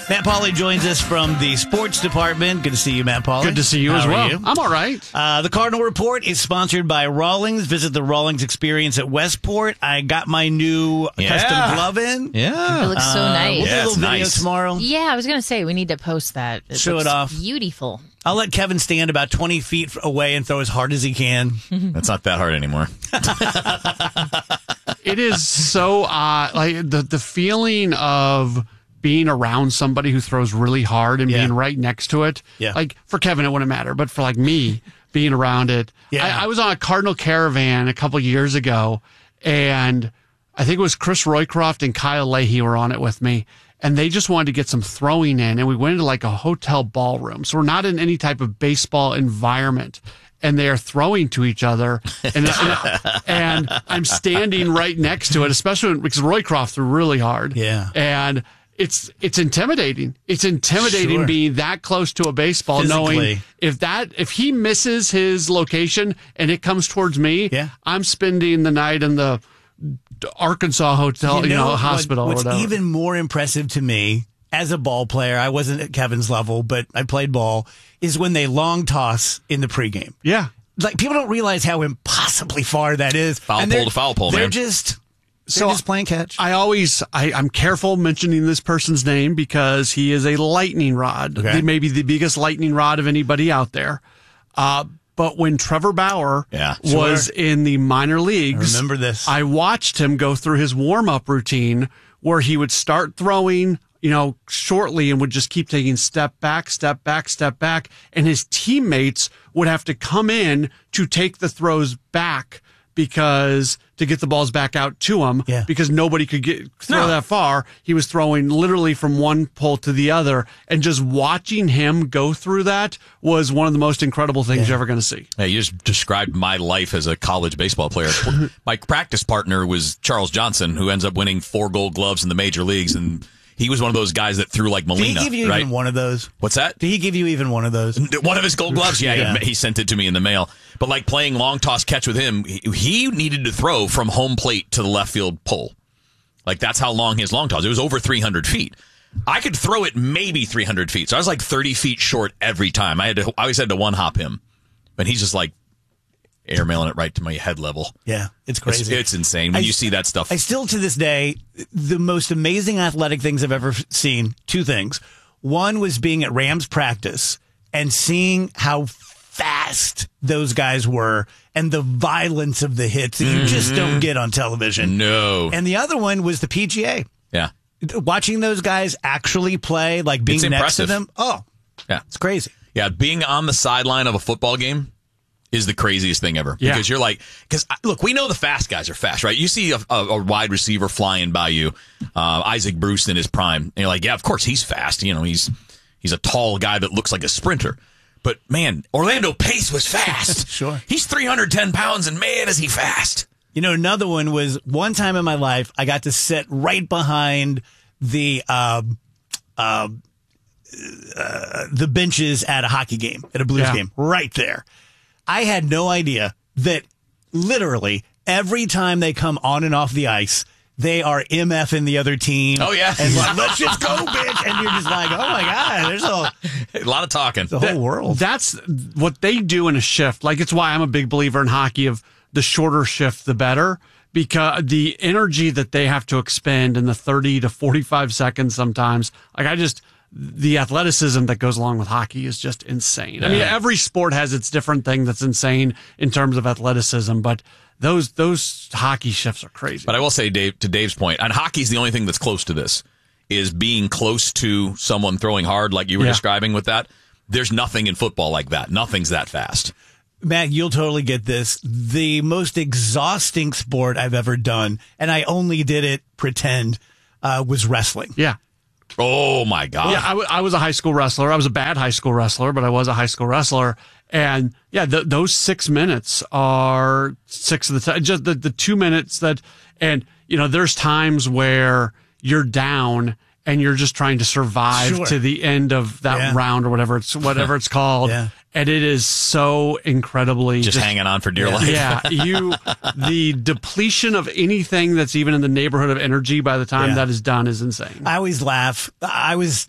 Matt Pauley joins us from the sports department. Good to see you, Matt Pauley. Good to see you as well. I'm all right. The Cardinal Report is sponsored by Rawlings. Visit the Rawlings experience at Westport. I got my new custom glove in. Yeah. It looks so nice. We'll do a little video tomorrow. Yeah, I was going to say, we need to post that. Show it off. Beautiful. I'll let Kevin stand about 20 feet away and throw as hard as he can. That's not that hard anymore. It is so like the feeling of being around somebody who throws really hard and being right next to it. Yeah. Like for Kevin, it wouldn't matter, but for like me, being around it. Yeah. I was on a Cardinal Caravan a couple years ago, and I think it was Chris Roycroft and Kyle Leahy were on it with me. And they just wanted to get some throwing in, and we went into like a hotel ballroom. So we're not in any type of baseball environment. And they are throwing to each other, and I'm standing right next to it, especially because Roycroft threw really hard. Yeah. And it's intimidating. It's intimidating being that close to a baseball, Physically. knowing if he misses his location and it comes towards me, I'm spending the night in the Arkansas hotel, hospital. What's or whatever. even more impressive to me as a ball player, I wasn't at Kevin's level, but I played ball, is when they long toss in the pregame. Yeah. Like, people don't realize how impossibly far that is. Foul pole to foul pole, they're man. Just playing catch. I'm careful mentioning this person's name because he is a lightning rod. Okay. Maybe the biggest lightning rod of anybody out there. But when Trevor Bauer was in the minor leagues, I remember this. I watched him go through his warm-up routine where he would start throwing, shortly and would just keep taking step back, step back, step back. And his teammates would have to come in to take the throws back to get the balls back out to him because nobody could throw that far. He was throwing literally from one pole to the other, and just watching him go through that was one of the most incredible things you're ever going to see. Yeah, you just described my life as a college baseball player. My practice partner was Charles Johnson, who ends up winning 4 Gold Gloves in the major leagues, and he was one of those guys that threw like Molina. Did he give you even one of those? What's that? Did he give you even one of those? One of his Gold Gloves? Yeah, he sent it to me in the mail. But like playing long toss catch with him, he needed to throw from home plate to the left field pole. Like, that's how long his long toss. It was over 300 feet. I could throw it maybe 300 feet. So I was like 30 feet short every time. I always had to one hop him. But he's just like airmailing it right to my head level. Yeah, it's crazy. It's insane when you see that stuff. I still, to this day, the most amazing athletic things I've ever seen, 2 things. One was being at Rams practice and seeing how fast those guys were and the violence of the hits that you just don't get on television. No. And the other one was the PGA. Yeah. Watching those guys actually play, like being next to them. Oh, yeah, it's crazy. Yeah, being on the sideline of a football game is the craziest thing ever. Yeah. Because you're like, look, we know the fast guys are fast, right? You see a wide receiver flying by you, Isaac Bruce in his prime, and you're like, yeah, of course he's fast. He's a tall guy that looks like a sprinter. But man, Orlando Pace was fast. Sure. He's 310 pounds, and man, is he fast. Another one was one time in my life, I got to sit right behind the benches at a hockey game, at a Blues game, right there. I had no idea that literally every time they come on and off the ice, they are MFing the other team. Oh, yeah. And like, let's just go, bitch. And you're just like, oh, my God, there's a lot of talking. The whole world. That's what they do in a shift. Like, it's why I'm a big believer in hockey of the shorter shift, the better, because the energy that they have to expend in the 30 to 45 seconds sometimes, the athleticism that goes along with hockey is just insane. Yeah. I mean, every sport has its different thing that's insane in terms of athleticism, but those hockey shifts are crazy. But I will say, Dave, to Dave's point, and hockey's the only thing that's close to this, is being close to someone throwing hard like you were describing with that. There's nothing in football like that. Nothing's that fast. Matt, you'll totally get this. The most exhausting sport I've ever done, and I only did it pretend, was wrestling. Yeah. Oh, my God. Yeah, I was a high school wrestler. I was a bad high school wrestler, but I was a high school wrestler. And yeah, those 6 minutes are 6 of the time. Just the 2 minutes and there's times where you're down and you're just trying to survive to the end of that round or whatever it's called. and it is so incredibly Just hanging on for dear life. Yeah, the depletion of anything that's even in the neighborhood of energy by the time that is done is insane. I always laugh. I was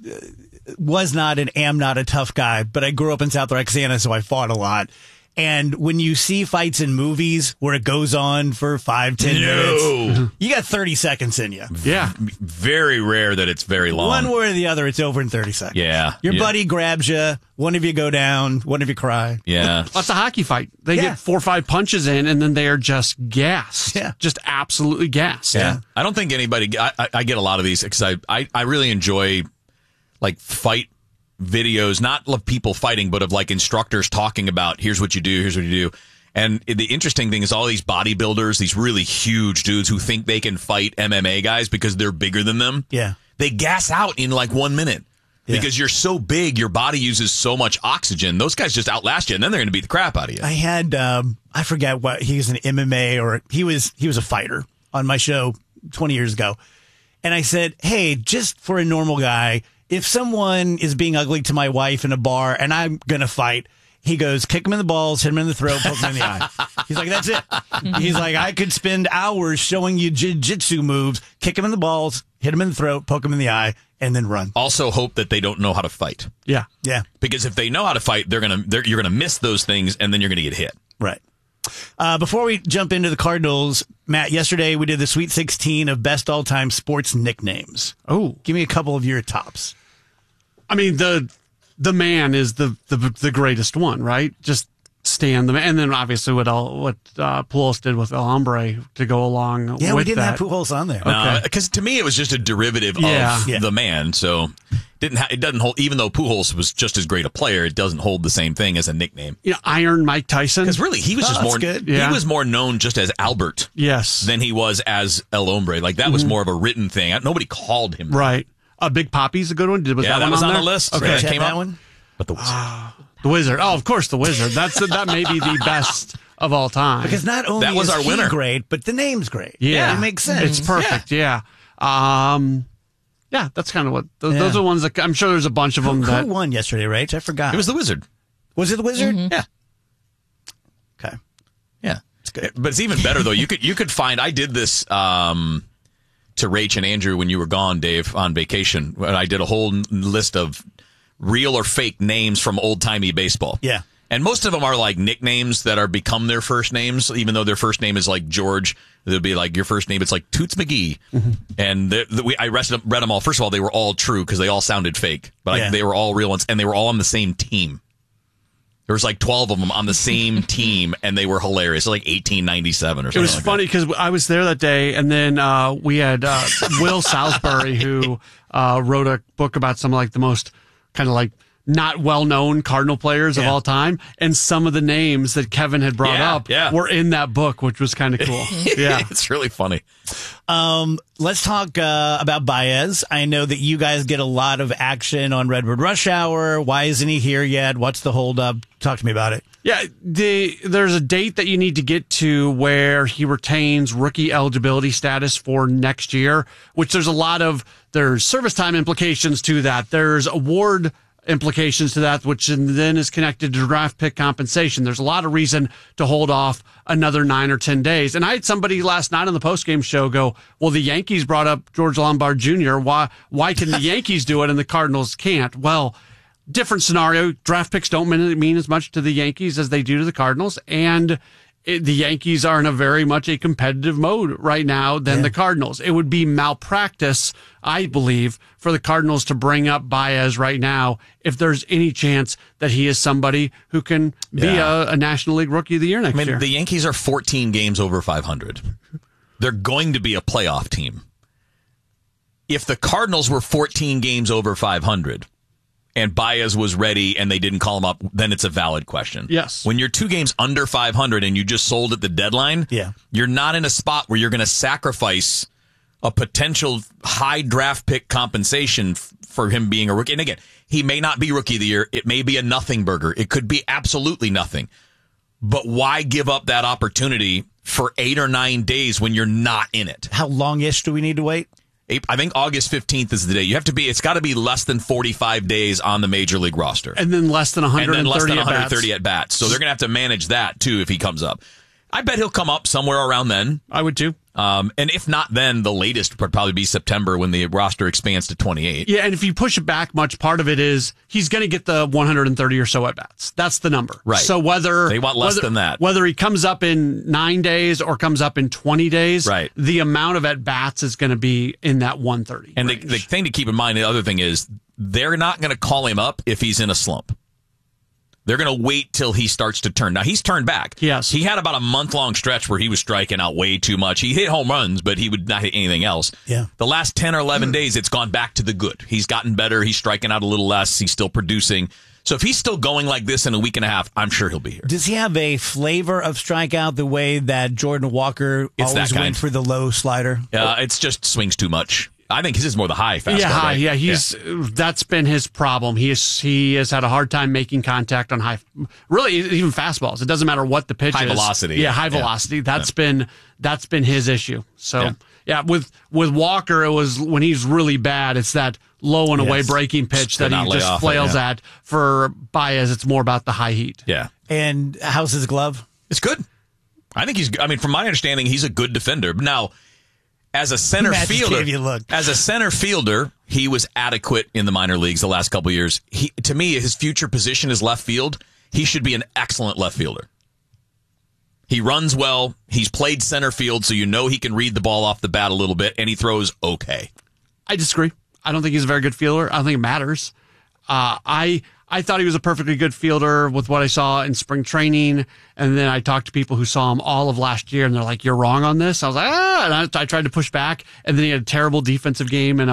not and am not a tough guy, but I grew up in South Roxana, so I fought a lot. And when you see fights in movies where it goes on for 5-10 minutes, you got 30 seconds in you. Yeah. Very rare that it's very long. One way or the other, it's over in 30 seconds. Yeah. Your buddy grabs you, one of you go down, one of you cry. Yeah. That's a hockey fight. They get 4 or 5 punches in, and then they are just gassed. Yeah. Just absolutely gassed. Yeah. I don't think anybody, I get a lot of these because I really enjoy like fight videos, not of people fighting, but of like instructors talking about here's what you do. And the interesting thing is all these bodybuilders, these really huge dudes who think they can fight MMA guys because they're bigger than them. Yeah. They gas out in like 1 minute because you're so big, your body uses so much oxygen. Those guys just outlast you, and then they're going to beat the crap out of you. I had, I forget what, he was an MMA or he was a fighter on my show 20 years ago. And I said, hey, just for a normal guy, if someone is being ugly to my wife in a bar and I'm going to fight, he goes, kick him in the balls, hit him in the throat, poke him in the eye. He's like, that's it. He's like, I could spend hours showing you jiu-jitsu moves, kick him in the balls, hit him in the throat, poke him in the eye, and then run. Also hope that they don't know how to fight. Yeah. Yeah. Because if they know how to fight, you're going to miss those things, and then you're going to get hit. Right. Before we jump into the Cardinals, Matt, yesterday we did the Sweet 16 of best all-time sports nicknames. Oh. Give me a couple of your tops. I mean, the man is the greatest one, right? Just Stan the man, and then obviously what Pujols did with El Hombre to go along. Yeah, with we didn't that. have Pujols on there. No, because to me it was just a derivative of the man. So it doesn't hold. Even though Pujols was just as great a player, it doesn't hold the same thing as a nickname. You know, Iron Mike Tyson. Because really, he was just more. Good. Yeah. He was more known just as Albert. Yes. Than he was as El Hombre. Like that was more of a written thing. Nobody called him. Right. Big Papi's a good one. Was that one was on there? the list. Okay. That came that up. one? But the Wizard. The Wizard. Oh, of course, the Wizard. That may be the best of all time. Because not only That was is our he winner. great, but the name's great. Yeah. It makes sense. It's perfect. Yeah. Yeah, that's kind of what those are ones that I'm sure there's a bunch of them that Who won yesterday, Rach? I forgot. It was the Wizard. Was it the Wizard? Yeah. Okay. Yeah. It's good. But it's even better though. You could find. I did this to Rach and Andrew when you were gone, Dave, on vacation. And I did a whole list of real or fake names from old timey baseball. Yeah. And most of them are like nicknames that are become their first names, even though their first name is like George. They'll be like your first name. It's like Toots McGee. And I read them all. First of all, they were all true because they all sounded fake, but they were all real ones, and they were all on the same team. There was like 12 of them on the same team, and they were hilarious. Like 1897 or something. It was funny because I was there that day, and then we had Will Salisbury, who wrote a book about some like the most kind of like not well-known Cardinal players of all time, and some of the names that Kevin had brought up were in that book, which was kind of cool. Yeah, it's really funny. Let's talk about Baez. I know that you guys get a lot of action on Redwood Rush Hour. Why isn't he here yet? What's the holdup? Talk to me about it. Yeah, there's a date that you need to get to where he retains rookie eligibility status for next year, which there's service time implications to that. There's award implications to that, which then is connected to draft pick compensation. There's a lot of reason to hold off another 9 or 10 days. And I had somebody last night on the postgame show go, well, the Yankees brought up George Lombard Jr. Why can the Yankees do it and the Cardinals can't? Well, different scenario. Draft picks don't mean as much to the Yankees as they do to the Cardinals. And the Yankees are in a very much a competitive mode right now than the Cardinals. It would be malpractice, I believe, for the Cardinals to bring up Baez right now if there's any chance that he is somebody who can be a National League Rookie of the Year next year. The Yankees are 14 games over 500. They're going to be a playoff team. If the Cardinals were 14 games over 500 and Baez was ready and they didn't call him up, then it's a valid question. Yes. When you're 2 games under 500 and you just sold at the deadline, you're not in a spot where you're going to sacrifice a potential high draft pick compensation for him being a rookie. And again, he may not be Rookie of the Year. It may be a nothing burger. It could be absolutely nothing. But why give up that opportunity for 8 or 9 days when you're not in it? How long-ish do we need to wait? I think August 15th is the day. It's got to be less than 45 days on the major league roster. And then less than 130 at bats. So they're going to have to manage that, too, if he comes up. I bet he'll come up somewhere around then. I would, too. And if not then, the latest would probably be September when the roster expands to 28. Yeah, and if you push it back much, part of it is he's going to get the 130 or so at-bats. That's the number. Right. So whether... They want less than that. Whether he comes up in 9 days or comes up in 20 days, right, the amount of at-bats is going to be in that 130 And range. the thing to keep in mind, the other thing is, they're not going to call him up if he's in a slump. They're going to wait till he starts to turn. Now, he's turned back. Yes. He had about a month-long stretch where he was striking out way too much. He hit home runs, but he would not hit anything else. Yeah. The last 10 or 11 days, it's gone back to the good. He's gotten better. He's striking out a little less. He's still producing. So if he's still going like this in a week and a half, I'm sure he'll be here. Does he have a flavor of strikeout the way that Jordan Walker It's always that kind. went for the low slider? It's just swings too much. I think his is more the high fastball. Yeah, high. Right? Yeah, that's been his problem. He has had a hard time making contact on high, really even fastballs. It doesn't matter what the pitch High is. velocity. Yeah, high velocity. That's been his issue. So with Walker, it was when he's really bad. It's that low and away breaking pitch that he just flails at. For Baez, it's more about the high heat. Yeah. And how's his glove? It's good. I think from my understanding, he's a good defender. Now, as a center fielder, he was adequate in the minor leagues the last couple of years. To me, his future position is left field. He should be an excellent left fielder. He runs well. He's played center field, so he can read the ball off the bat a little bit, and he throws okay. I disagree. I don't think he's a very good fielder. I don't think it matters. I thought he was a perfectly good fielder with what I saw in spring training. And then I talked to people who saw him all of last year and they're like, you're wrong on this. I was like, and I tried to push back. And then he had a terrible defensive game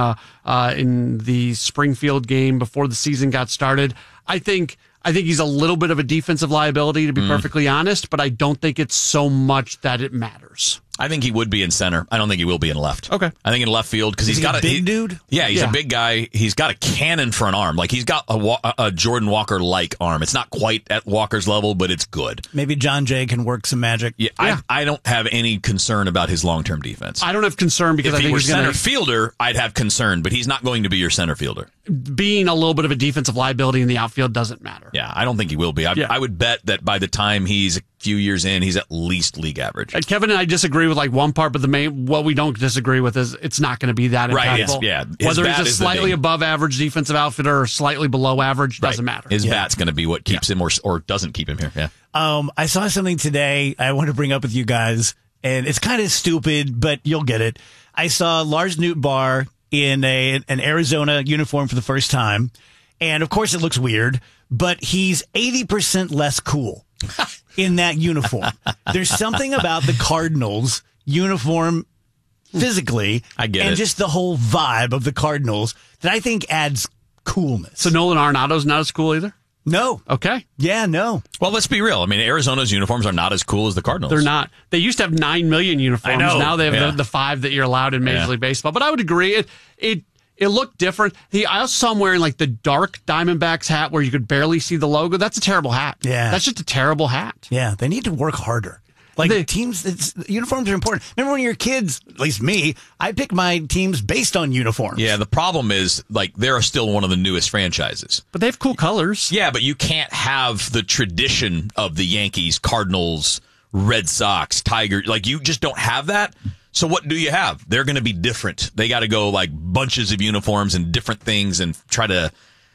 in the Springfield game before the season got started. I think he's a little bit of a defensive liability, to be perfectly honest, but I don't think it's so much that it matters. I think he would be in center. I don't think he will be in left. Okay. I think in left field because he's got a big dude. Yeah, he's a big guy. He's got a cannon for an arm. Like he's got a Jordan Walker like arm. It's not quite at Walker's level, but it's good. Maybe John Jay can work some magic. Yeah. I don't have any concern about his long term defense. I don't have concern because if I think he were he's going center fielder, I'd have concern, but he's not going to be your center fielder. Being a little bit of a defensive liability in the outfield doesn't matter. Yeah, I don't think he will be. I would bet that by the time he's a few years in, he's at least league average. And Kevin and I disagree with like one part, but what we don't disagree with is it's not going to be that impactful. Right, whether he's a slightly above average defensive outfielder or slightly below average, doesn't matter. His bat's going to be what keeps him or doesn't keep him here. Yeah. I saw something today I want to bring up with you guys, and it's kind of stupid, but you'll get it. I saw Lars Nootbaar in an Arizona uniform for the first time, and of course it looks weird, but he's 80% less cool in that uniform. There's something about the Cardinals uniform physically, and just the whole vibe of the Cardinals that I think adds coolness. So Nolan Arenado's not as cool either? No. Okay. Yeah, no. Well, let's be real. I mean, Arizona's uniforms are not as cool as the Cardinals. They're not. They used to have 9 million uniforms. I know. Now they have the 5 that you're allowed in Major League Baseball. But I would agree. It looked different. I saw him wearing like the dark Diamondbacks hat where you could barely see the logo. That's a terrible hat. Yeah. That's just a terrible hat. Yeah. They need to work harder. Like uniforms are important. Remember when you were kids, at least me, I picked my teams based on uniforms. Yeah, the problem is, like, they're still one of the newest franchises. But they have cool colors. Yeah, but you can't have the tradition of the Yankees, Cardinals, Red Sox, Tigers. Like, you just don't have that. So what do you have? They're going to be different. They got to go, like, bunches of uniforms and different things and try to,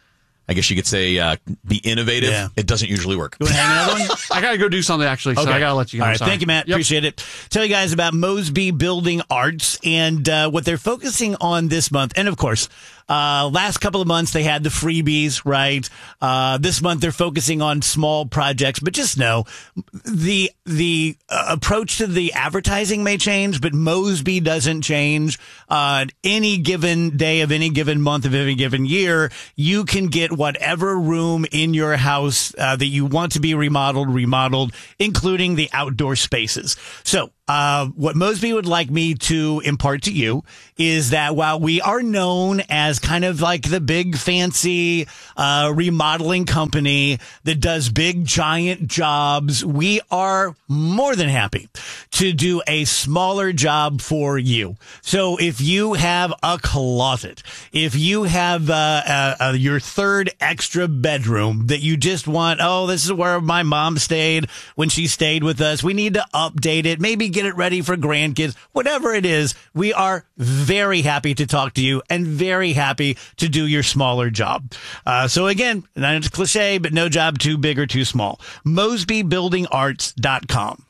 I guess you could say, be innovative. Yeah. It doesn't usually work. You want to hang another one? I got to go do something, actually, so I got to let you go. All right, thank you, Matt. Yep. Appreciate it. Tell you guys about Mosby Building Arts and what they're focusing on this month. And, of course, last couple of months they had the freebies, right? This month they're focusing on small projects. But just know the approach to the advertising may change, but Mosby doesn't change. Any given day of any given month of any given year, you can get whatever room in your house that you want to be remodeled, including the outdoor spaces. So What Mosby would like me to impart to you is that while we are known as kind of like the big fancy remodeling company that does big giant jobs, we are more than happy to do a smaller job for you. So if you have a closet, if you have your third extra bedroom that you just want, oh, this is where my mom stayed when she stayed with us, we need to update it, maybe get it ready for grandkids, whatever it is, we are very happy to talk to you and very happy to do your smaller job. So again, not a cliche, but no job too big or too small. MosbyBuildingArts.com.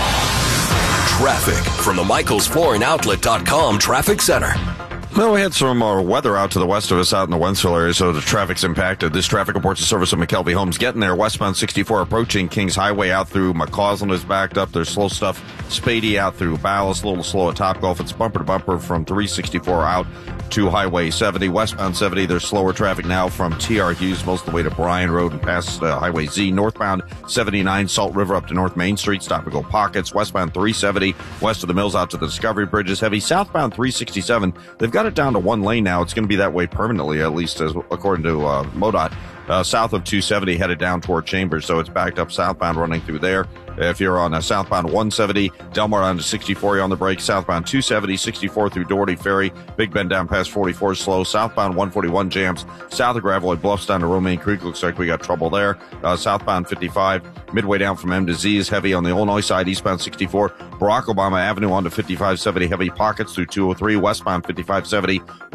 Traffic from the MichaelsFlooringOutlet.com traffic center. Well, we had some weather out to the west of us out in the Wentzville area, so the traffic's impacted. This traffic reports the service of McKelvey Homes. Getting there, westbound 64 approaching Kings Highway out through McCausland is backed up. There's slow stuff. Spady out through Ballas, a little slow at Topgolf. It's bumper to bumper from 364 out to Highway 70. Westbound 70, there's slower traffic now from TR Hughes most of the way to Bryan Road and past Highway Z. Northbound 79, Salt River up to North Main Street, stop and go pockets. Westbound 370, west of the Mills out to the Discovery Bridge is heavy. Southbound 367, they've got it down to one lane now. It's going to be that way permanently, at least as according to MoDOT. South of 270 headed down toward Chambers, so it's backed up southbound running through there. If you're on southbound 170, Delmar on to 64, you're on the brake. Southbound 270, 64 through Doherty Ferry. Big Bend down past 44 is slow. Southbound 141 jams. South of Gravelly Bluffs down to Romaine Creek. Looks like we got trouble there. Southbound 55, midway down from M to Z is heavy on the Illinois side. Eastbound 64, Barack Obama Avenue on to 5570. Heavy pockets through 203. Westbound 5570,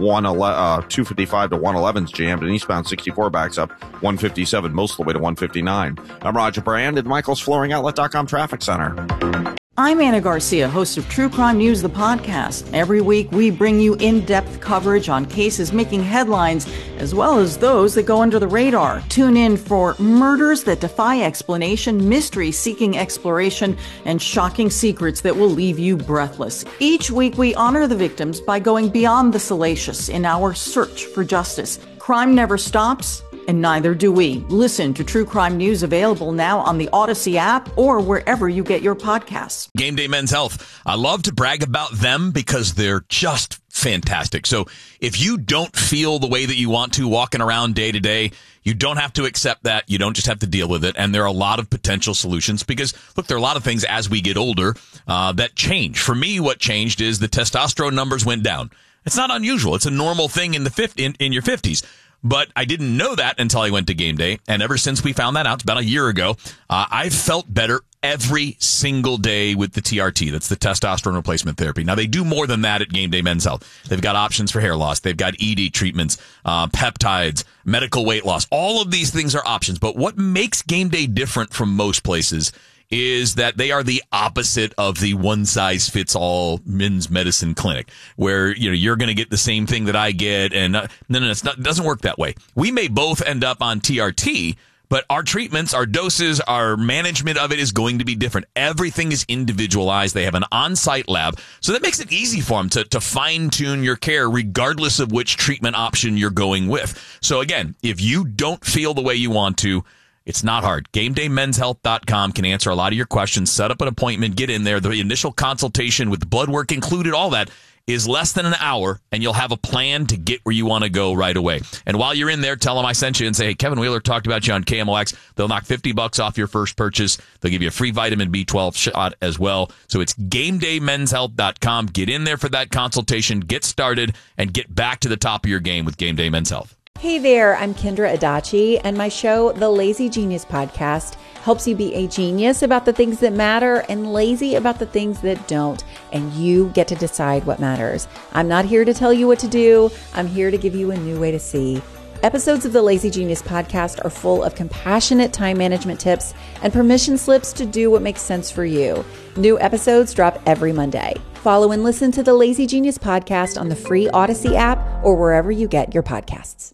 255 to 111's jammed. And eastbound 64 backs up 157 most of the way to 159. I'm Roger Brand at MichaelsFlooringOutlet.com Traffic Center. I'm Anna Garcia, host of True Crime News, the podcast. Every week, we bring you in-depth coverage on cases making headlines, as well as those that go under the radar. Tune in for murders that defy explanation, mysteries seeking exploration, and shocking secrets that will leave you breathless. Each week, we honor the victims by going beyond the salacious in our search for justice. Crime never stops, and neither do we. Listen to True Crime News, available now on the Odyssey app or wherever you get your podcasts. Game Day Men's Health. I love to brag about them because they're just fantastic. So if you don't feel the way that you want to walking around day to day, you don't have to accept that. You don't just have to deal with it. And there are a lot of potential solutions because, look, there are a lot of things as we get older that change. For me, what changed is the testosterone numbers went down. It's not unusual. It's a normal thing in your 50s. But I didn't know that until I went to Game Day. And ever since we found that out, it's about a year ago, I've felt better every single day with the TRT. That's the testosterone replacement therapy. Now, they do more than that at Game Day Men's Health. They've got options for hair loss. They've got ED treatments, peptides, medical weight loss. All of these things are options. But what makes Game Day different from most places is that they are the opposite of the one-size-fits-all men's medicine clinic where, you know, you're going to get the same thing that I get. And no, it doesn't work that way. We may both end up on TRT, but our treatments, our doses, our management of it is going to be different. Everything is individualized. They have an on-site lab. So that makes it easy for them to fine-tune your care regardless of which treatment option you're going with. So again, if you don't feel the way you want to, it's not hard. GameDayMen'sHealth.com can answer a lot of your questions. Set up an appointment. Get in there. The initial consultation with the blood work included, all that, is less than an hour, and you'll have a plan to get where you want to go right away. And while you're in there, tell them I sent you and say, hey, Kevin Wheeler talked about you on KMOX. They'll knock $50 off your first purchase. They'll give you a free vitamin B12 shot as well. So it's GameDayMen'sHealth.com. Get in there for that consultation, get started, and get back to the top of your game with Game Day Men's Health. Hey there, I'm Kendra Adachi, and my show, The Lazy Genius Podcast, helps you be a genius about the things that matter and lazy about the things that don't, and you get to decide what matters. I'm not here to tell you what to do. I'm here to give you a new way to see. Episodes of the Lazy Genius Podcast are full of compassionate time management tips and permission slips to do what makes sense for you. New episodes drop every Monday. Follow and listen to the Lazy Genius Podcast on the free Odyssey app or wherever you get your podcasts.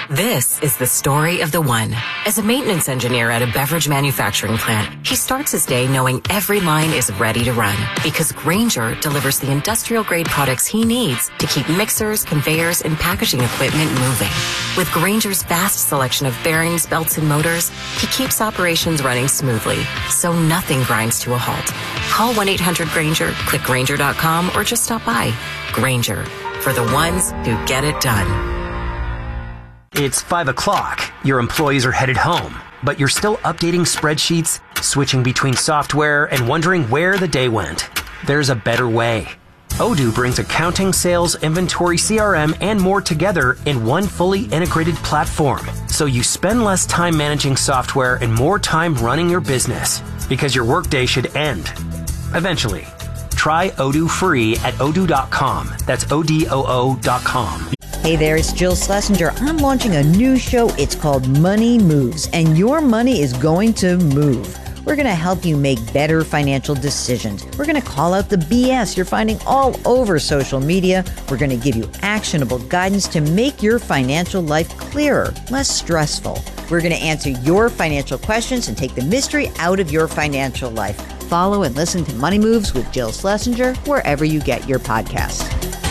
This is the story of the one. As a maintenance engineer at a beverage manufacturing plant, he starts his day knowing every line is ready to run because Grainger delivers the industrial-grade products he needs to keep mixers, conveyors, and packaging equipment moving. With Grainger's vast selection of bearings, belts, and motors, he keeps operations running smoothly, so nothing grinds to a halt. Call 1-800-GRAINGER, click Grainger.com, or just stop by. Grainger, for the ones who get it done. It's 5 o'clock. Your employees are headed home, but you're still updating spreadsheets, switching between software, and wondering where the day went. There's a better way. Odoo brings accounting, sales, inventory, CRM, and more together in one fully integrated platform. So you spend less time managing software and more time running your business, because your workday should end eventually. Try Odoo free at odoo.com. That's ODOO.com. Hey there, it's Jill Schlesinger. I'm launching a new show. It's called Money Moves, and your money is going to move. We're going to help you make better financial decisions. We're going to call out the BS you're finding all over social media. We're going to give you actionable guidance to make your financial life clearer, less stressful. We're going to answer your financial questions and take the mystery out of your financial life. Follow and listen to Money Moves with Jill Schlesinger wherever you get your podcasts.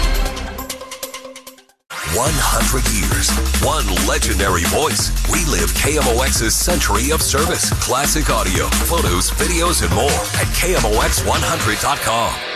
100 years, one legendary voice. We live KMOX's century of service, classic audio, photos, videos, and more at KMOX100.com.